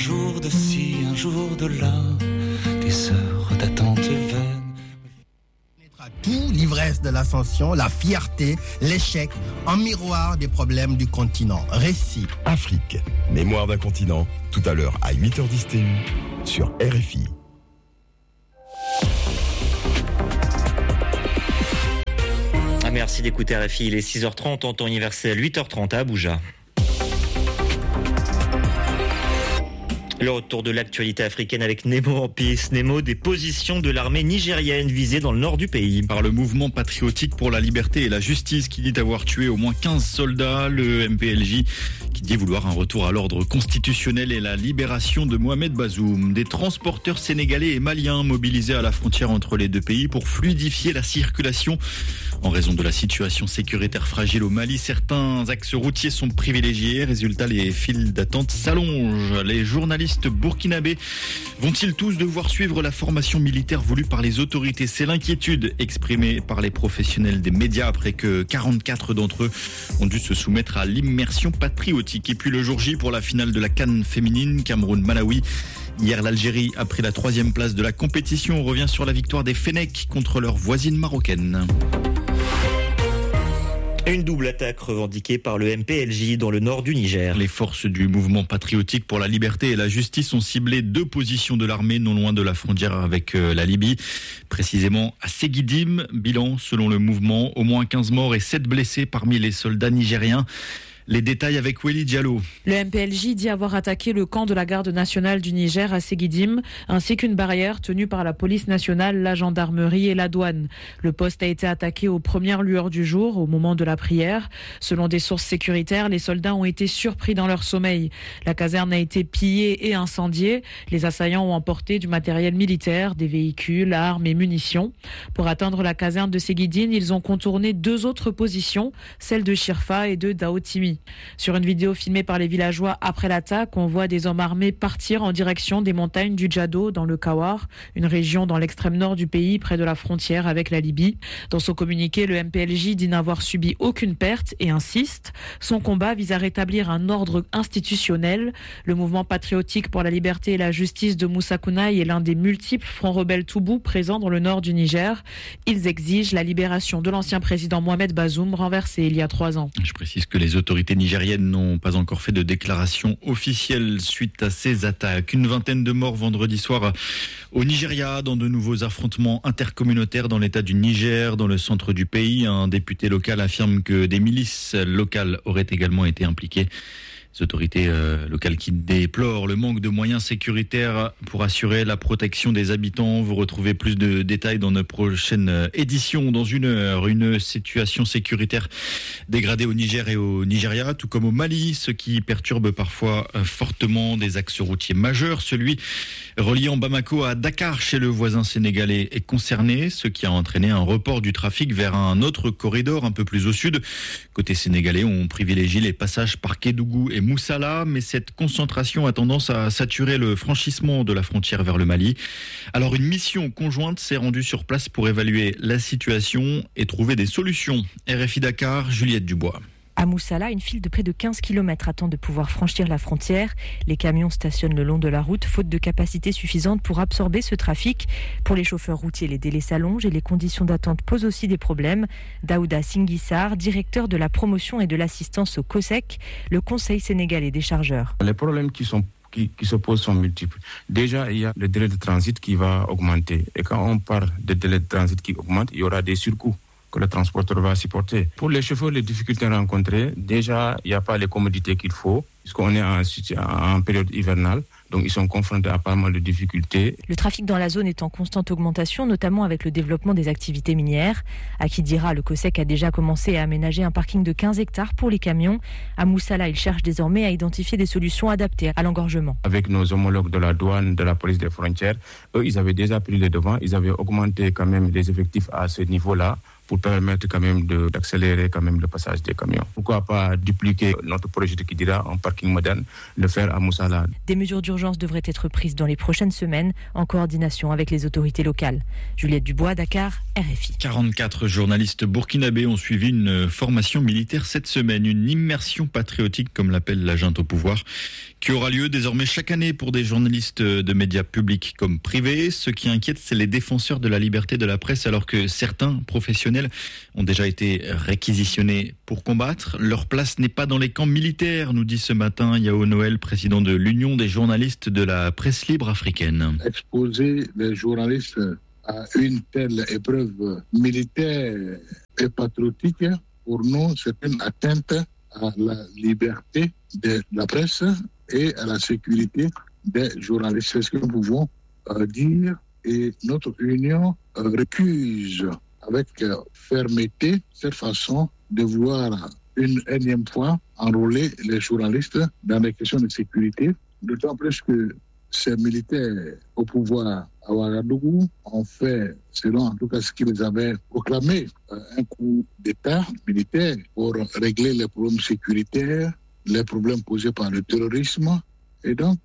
jour de ci, un jour de là, des sœurs d'attente vaine. Tout, l'ivresse de l'ascension, la fierté, l'échec, en miroir des problèmes du continent. Récit. Afrique, mémoire d'un continent, tout à l'heure à 8h10 TU sur RFI. Merci d'écouter RFI, il est 6h30 en temps universel, 8h30 à Abuja. Le retour de l'actualité africaine avec Nemo en piste. Nemo, des positions de l'armée nigérienne visées dans le nord du pays. Par le mouvement patriotique pour la liberté et la justice qui dit avoir tué au moins 15 soldats, le MPLJ qui dit vouloir un retour à l'ordre constitutionnel et la libération de Mohamed Bazoum. Des transporteurs sénégalais et maliens mobilisés à la frontière entre les deux pays pour fluidifier la circulation. En raison de la situation sécuritaire fragile au Mali, certains axes routiers sont privilégiés. Résultat, les files d'attente s'allongent. Les journalistes burkinabés vont-ils tous devoir suivre la formation militaire voulue par les autorités? C'est l'inquiétude exprimée par les professionnels des médias après que 44 d'entre eux ont dû se soumettre à l'immersion patriotique. Et puis le jour J pour la finale de la CAN féminine, Cameroun-Malawi. Hier, l'Algérie a pris la 3e place de la compétition. On revient sur la victoire des Fennecs contre leurs voisines marocaines. Une double attaque revendiquée par le MPLJ dans le nord du Niger. Les forces du mouvement patriotique pour la liberté et la justice ont ciblé 2 positions de l'armée non loin de la frontière avec la Libye, précisément à Seguidim. Bilan, selon le mouvement, au moins 15 morts et 7 blessés parmi les soldats nigériens. Les détails avec Welly Diallo. Le MPLJ dit avoir attaqué le camp de la garde nationale du Niger à Seguidim, ainsi qu'une barrière tenue par la police nationale, la gendarmerie et la douane. Le poste a été attaqué aux premières lueurs du jour, au moment de la prière. Selon des sources sécuritaires, les soldats ont été surpris dans leur sommeil. La caserne a été pillée et incendiée. Les assaillants ont emporté du matériel militaire, des véhicules, armes et munitions. Pour atteindre la caserne de Seguidim, ils ont contourné 2 autres positions, celles de Chirfa et de Daotimi. Sur une vidéo filmée par les villageois après l'attaque, on voit des hommes armés partir en direction des montagnes du Djado dans le Kawar, une région dans l'extrême nord du pays près de la frontière avec la Libye. Dans son communiqué, le MPLJ dit n'avoir subi aucune perte et insiste. Son combat vise à rétablir un ordre institutionnel. Le mouvement patriotique pour la liberté et la justice de Moussa Kounaï est l'un des multiples fronts rebelles Toubou présents dans le nord du Niger. Ils exigent la libération de l'ancien président Mohamed Bazoum, renversé il y a 3 ans. Je précise que les autorités nigériennes n'ont pas encore fait de déclaration officielle suite à ces attaques. Une vingtaine de morts vendredi soir au Nigeria dans de nouveaux affrontements intercommunautaires dans l'état du Niger, dans le centre du pays. Un député local affirme que des milices locales auraient également été impliquées. Les autorités locales qui déplorent le manque de moyens sécuritaires pour assurer la protection des habitants. Vous retrouvez plus de détails dans notre prochaine édition. Dans 1 heure, une situation sécuritaire dégradée au Niger et au Nigeria, tout comme au Mali, ce qui perturbe parfois fortement des axes routiers majeurs. Celui reliant Bamako à Dakar chez le voisin sénégalais est concerné, ce qui a entraîné un report du trafic vers un autre corridor un peu plus au sud. Côté sénégalais, on privilégie les passages par Kédougou et Moussala, mais cette concentration a tendance à saturer le franchissement de la frontière vers le Mali. Alors une mission conjointe s'est rendue sur place pour évaluer la situation et trouver des solutions. RFI Dakar, Juliette Dubois. À Moussala, une file de près de 15 km attend de pouvoir franchir la frontière. Les camions stationnent le long de la route, faute de capacité suffisante pour absorber ce trafic. Pour les chauffeurs routiers, les délais s'allongent et les conditions d'attente posent aussi des problèmes. Daouda Singhissar, directeur de la promotion et de l'assistance au COSEC, le Conseil sénégalais des chargeurs. Les problèmes qui se posent sont multiples. Déjà, il y a le délai de transit qui va augmenter. Et quand on parle de délai de transit qui augmente, il y aura des surcoûts que le transporteur va supporter. Pour les chauffeurs, les difficultés rencontrées, déjà, il n'y a pas les commodités qu'il faut, puisqu'on est en période hivernale. Donc, ils sont confrontés à pas mal de difficultés. Le trafic dans la zone est en constante augmentation, notamment avec le développement des activités minières. À Kidira, le COSEC a déjà commencé à aménager un parking de 15 hectares pour les camions. À Moussala, il cherche désormais à identifier des solutions adaptées à l'engorgement. Avec nos homologues de la douane, de la police des frontières, eux, ils avaient déjà pris les devants. Ils avaient augmenté quand même les effectifs à ce niveau-là pour permettre quand même d'accélérer quand même le passage des camions. Pourquoi pas dupliquer notre projet de Kidira en parking moderne, le faire à Moussala. Des mesures d'urgence devraient être prises dans les prochaines semaines en coordination avec les autorités locales. Juliette Dubois, Dakar, RFI. 44 journalistes burkinabés ont suivi une formation militaire cette semaine, une immersion patriotique comme l'appelle la junte au pouvoir, qui aura lieu désormais chaque année pour des journalistes de médias publics comme privés. Ce qui inquiète, c'est les défenseurs de la liberté de la presse, alors que certains professionnels ont déjà été réquisitionnés pour combattre. Leur place n'est pas dans les camps militaires, nous dit ce matin Yao Noël, président de l'Union des journalistes de la presse libre africaine. Exposer les journalistes à une telle épreuve militaire et patriotique, pour nous, c'est une atteinte à la liberté de la presse et à la sécurité des journalistes. C'est ce que nous pouvons dire, et notre union récuse avec fermeté cette façon de vouloir une énième fois enrôler les journalistes dans les questions de sécurité, d'autant plus que ces militaires au pouvoir à Ouagadougou ont fait, selon en tout cas ce qu'ils avaient proclamé, un coup d'État militaire pour régler les problèmes sécuritaires, les problèmes posés par le terrorisme. Et donc,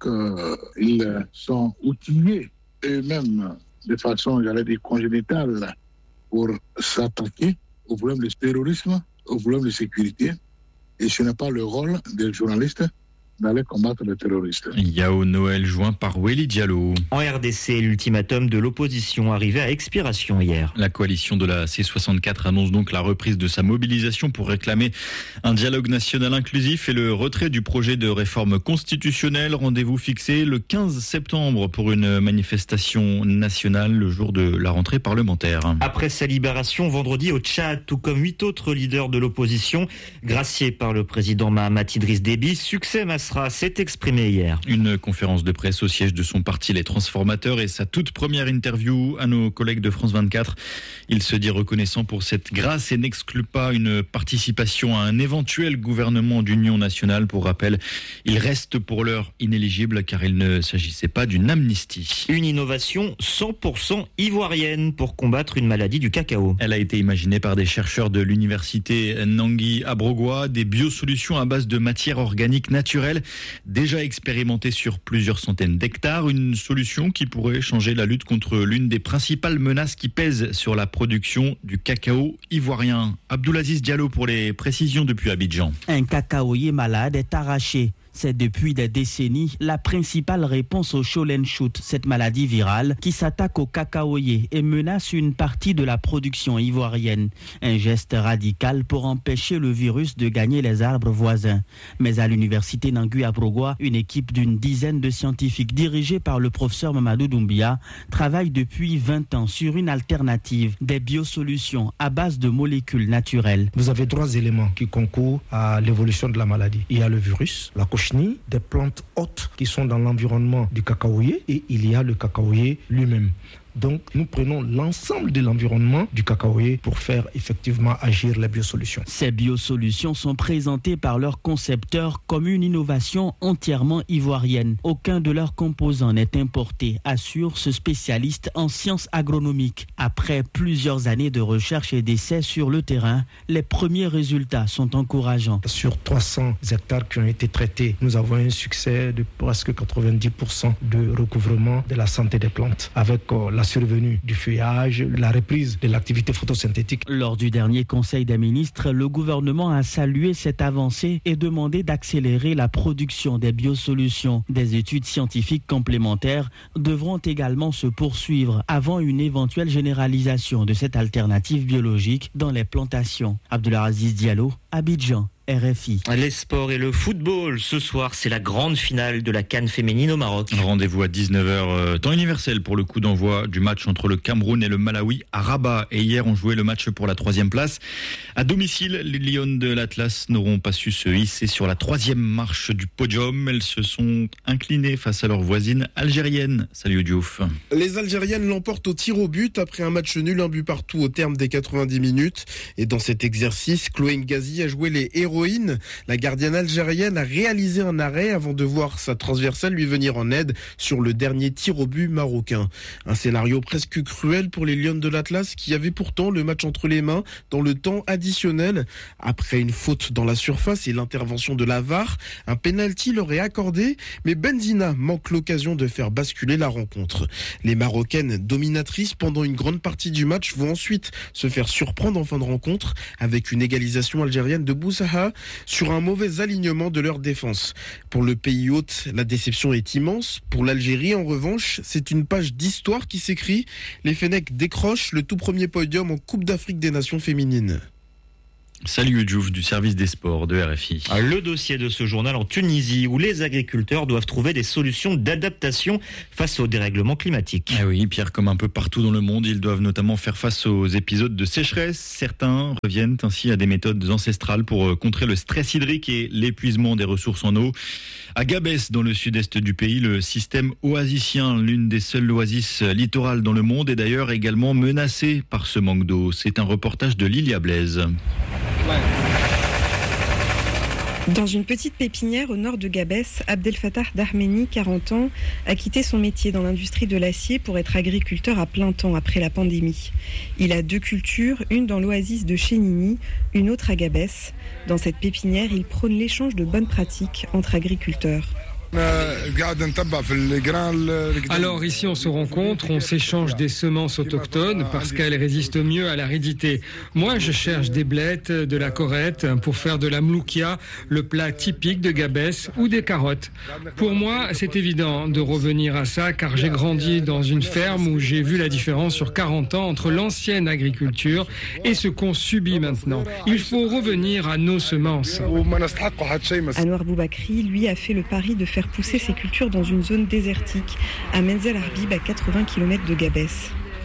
ils sont outillés eux-mêmes de façon, j'allais dire, congénitale pour s'attaquer au problème du terrorisme, au problème de sécurité. Et ce n'est pas le rôle des journalistes d'aller combattre les terroristes. Yao Noël joint par Weli Diallo. En RDC, l'ultimatum de l'opposition arrivait à expiration hier. La coalition de la C64 annonce donc la reprise de sa mobilisation pour réclamer un dialogue national inclusif et le retrait du projet de réforme constitutionnelle. Rendez-vous fixé le 15 septembre pour une manifestation nationale le jour de la rentrée parlementaire. Après sa libération vendredi au Tchad, tout comme 8 autres leaders de l'opposition, graciés par le président Mahamat Idriss Déby, Succès Masra s'est exprimé hier. Une conférence de presse au siège de son parti Les Transformateurs et sa toute première interview à nos collègues de France 24. Il se dit reconnaissant pour cette grâce et n'exclut pas une participation à un éventuel gouvernement d'union nationale. Pour rappel, il reste pour l'heure inéligible car il ne s'agissait pas d'une amnistie. Une innovation 100% ivoirienne pour combattre une maladie du cacao. Elle a été imaginée par des chercheurs de l'université Nangui à Brogua, des biosolutions à base de matières organiques naturelles déjà expérimentée sur plusieurs centaines d'hectares, une solution qui pourrait changer la lutte contre l'une des principales menaces qui pèsent sur la production du cacao ivoirien. Abdoulaziz Diallo pour les précisions depuis Abidjan. Un cacaoyer malade est arraché. C'est depuis des décennies la principale réponse au Sholen Shoot, cette maladie virale qui s'attaque aux cacaoyers et menace une partie de la production ivoirienne. Un geste radical pour empêcher le virus de gagner les arbres voisins. Mais à l'université Nangui à Brogua, une équipe d'une dizaine de scientifiques dirigée par le professeur Mamadou Doumbia travaille depuis 20 ans sur une alternative, des biosolutions à base de molécules naturelles. Vous avez 3 éléments qui concourent à l'évolution de la maladie. Il y a le virus, la cochenille, des plantes hôtes qui sont dans l'environnement du cacaoyer, et il y a le cacaoyer lui-même. Donc, nous prenons l'ensemble de l'environnement du cacaoyer pour faire effectivement agir les biosolutions. Ces biosolutions sont présentées par leurs concepteurs comme une innovation entièrement ivoirienne. Aucun de leurs composants n'est importé, assure ce spécialiste en sciences agronomiques. Après plusieurs années de recherche et d'essais sur le terrain, les premiers résultats sont encourageants. Sur 300 hectares qui ont été traités, nous avons un succès de presque 90% de recouvrement de la santé des plantes, avec la survenue du feuillage, la reprise de l'activité photosynthétique. Lors du dernier Conseil des ministres, le gouvernement a salué cette avancée et demandé d'accélérer la production des biosolutions. Des études scientifiques complémentaires devront également se poursuivre avant une éventuelle généralisation de cette alternative biologique dans les plantations. Abdoulaziz Diallo, Abidjan. RFI. Les sports et le football. Ce soir, c'est la grande finale de la CAN féminine au Maroc. Rendez-vous à 19h, temps universel pour le coup d'envoi du match entre le Cameroun et le Malawi à Rabat. Et hier, on jouait le match pour la 3e place. À domicile, les Lions de l'Atlas n'auront pas su se hisser sur la 3e marche du podium. Elles se sont inclinées face à leurs voisines algériennes. Salut Diouf. Les Algériennes l'emportent au tir au but après un match nul, 1 but partout au terme des 90 minutes. Et dans cet exercice, Chloé Ngazi a joué les héros l'héroïne. La gardienne algérienne a réalisé un arrêt avant de voir sa transversale lui venir en aide sur le dernier tir au but marocain. Un scénario presque cruel pour les Lions de l'Atlas qui avaient pourtant le match entre les mains dans le temps additionnel. Après une faute dans la surface et l'intervention de la VAR, un penalty leur est accordé, mais Benzina manque l'occasion de faire basculer la rencontre. Les Marocaines dominatrices pendant une grande partie du match vont ensuite se faire surprendre en fin de rencontre avec une égalisation algérienne de Boussaha sur un mauvais alignement de leur défense. Pour le pays hôte, la déception est immense. Pour l'Algérie, en revanche, c'est une page d'histoire qui s'écrit. Les Fennecs décrochent le tout premier podium en Coupe d'Afrique des Nations féminines. Salut Diouf du service des sports de RFI. Le dossier de ce journal en Tunisie où les agriculteurs doivent trouver des solutions d'adaptation face au dérèglement climatique. Ah oui, Pierre, comme un peu partout dans le monde, ils doivent notamment faire face aux épisodes de sécheresse. Certains reviennent ainsi à des méthodes ancestrales pour contrer le stress hydrique et l'épuisement des ressources en eau. À Gabès, dans le sud-est du pays, le système oasicien, l'une des seules oasis littorales dans le monde, est d'ailleurs également menacé par ce manque d'eau. C'est un reportage de Lilia Blaise. Dans une petite pépinière au nord de Gabès, Abdel Fattah Dahmeni, 40 ans, a quitté son métier dans l'industrie de l'acier pour être agriculteur à plein temps après la pandémie. Il a 2 cultures, une dans l'oasis de Chénini, une autre à Gabès. Dans cette pépinière, il prône l'échange de bonnes pratiques entre agriculteurs. Alors ici on se rencontre, on s'échange des semences autochtones parce qu'elles résistent mieux à l'aridité. Moi je cherche des blettes, de la corette pour faire de la mloukia, le plat typique de Gabès, ou des carottes. Pour moi c'est évident de revenir à ça car j'ai grandi dans une ferme où j'ai vu la différence sur 40 ans entre l'ancienne agriculture et ce qu'on subit maintenant. Il faut revenir à nos semences. Anouar Boubakri, lui, a fait le pari de faire pousser ses cultures dans une zone désertique, à Menzel Arbib, à 80 km de Gabès.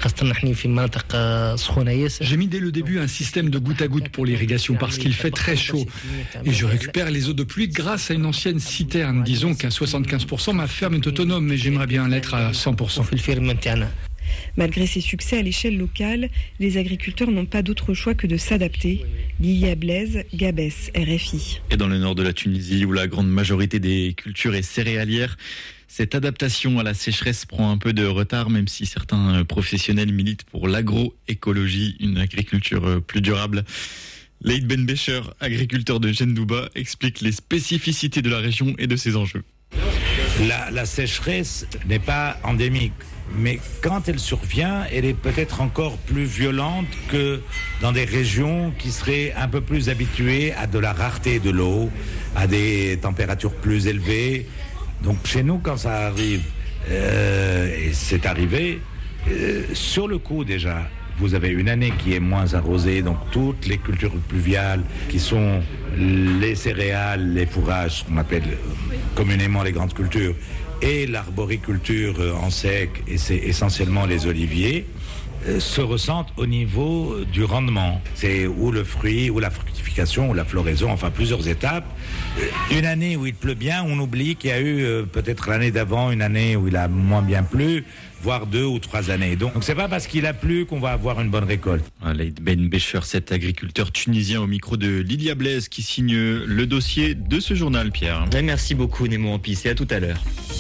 J'ai mis dès le début un système de goutte à goutte pour l'irrigation parce qu'il fait très chaud. Et je récupère les eaux de pluie grâce à une ancienne citerne. Disons qu'à 75%, ma ferme est autonome, mais j'aimerais bien l'être à 100%. Malgré ses succès à l'échelle locale, les agriculteurs n'ont pas d'autre choix que de s'adapter. Lilia Blaise, Gabès, RFI. Et dans le nord de la Tunisie, où la grande majorité des cultures est céréalière, cette adaptation à la sécheresse prend un peu de retard, même si certains professionnels militent pour l'agroécologie, une agriculture plus durable. Leïd Ben Becher, agriculteur de Gendouba, explique les spécificités de la région et de ses enjeux. La sécheresse n'est pas endémique, mais quand elle survient, elle est peut-être encore plus violente que dans des régions qui seraient un peu plus habituées à de la rareté de l'eau, à des températures plus élevées. Donc chez nous, quand ça arrive, et c'est arrivé, sur le coup déjà, vous avez une année qui est moins arrosée, donc toutes les cultures pluviales qui sont les céréales, les fourrages, qu'on appelle communément les grandes cultures, et l'arboriculture en sec, et c'est essentiellement les oliviers, se ressentent au niveau du rendement. C'est ou le fruit, ou la fructification, ou la floraison, enfin plusieurs étapes. Une année où il pleut bien, on oublie qu'il y a eu peut-être l'année d'avant une année où il a moins bien plu, voire 2 ou 3 années. Donc c'est pas parce qu'il a plu qu'on va avoir une bonne récolte. Leïd Ben Becher, cet agriculteur tunisien au micro de Lilia Blaise qui signe le dossier de ce journal, Pierre. Et merci beaucoup Nemo Ampis et à tout à l'heure.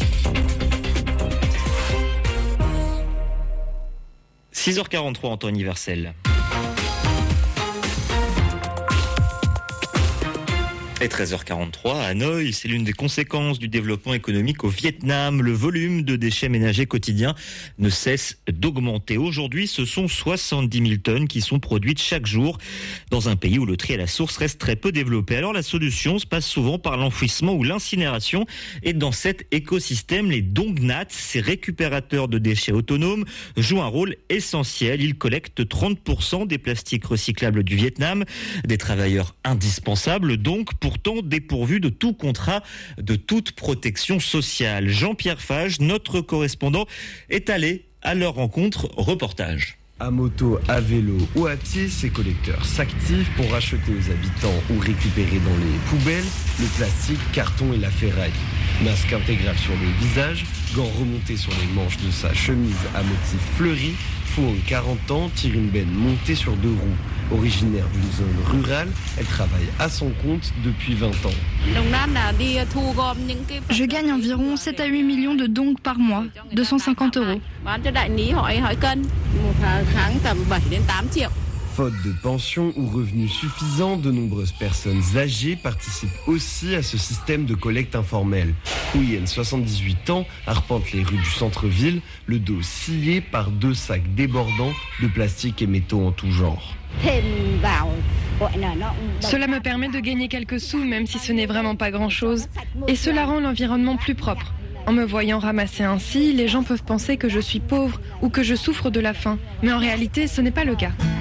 6h43 en temps universel. Et 13h43 à Hanoï, c'est l'une des conséquences du développement économique au Vietnam. Le volume de déchets ménagers quotidiens ne cesse d'augmenter. Aujourd'hui, ce sont 70 000 tonnes qui sont produites chaque jour dans un pays où le tri à la source reste très peu développé. Alors la solution se passe souvent par l'enfouissement ou l'incinération. Et dans cet écosystème, les Dongnats, ces récupérateurs de déchets autonomes, jouent un rôle essentiel. Ils collectent 30% des plastiques recyclables du Vietnam. Des travailleurs indispensables donc, pourtant dépourvu de tout contrat, de toute protection sociale. Jean-Pierre Fage, notre correspondant, est allé à leur rencontre. Reportage. À moto, à vélo ou à pied, ces collecteurs s'activent pour racheter aux habitants ou récupérer dans les poubelles le plastique, carton et la ferraille. Masque intégral sur le visage, gants remontés sur les manches de sa chemise à motif fleuri, Fouang, 40 ans, tire une benne montée sur 2 roues. Originaire d'une zone rurale, elle travaille à son compte depuis 20 ans. Je gagne environ 7 à 8 millions de dong par mois, 250 €. Faute de pension ou revenus suffisants, de nombreuses personnes âgées participent aussi à ce système de collecte informelle. Huyen, 78 ans, arpente les rues du centre-ville, le dos scié par 2 sacs débordants de plastique et métaux en tout genre. Cela me permet de gagner quelques sous, même si ce n'est vraiment pas grand-chose. Et cela rend l'environnement plus propre. En me voyant ramasser ainsi, les gens peuvent penser que je suis pauvre ou que je souffre de la faim. Mais en réalité, ce n'est pas le cas.